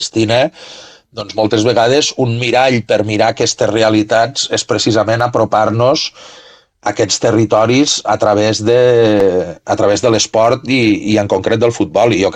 Palestina, doncs moltes vegades un mirall per mirar aquestes realitats és precisament apropar-nos a aquests territoris a través de l'esport i en concret del futbol. I jo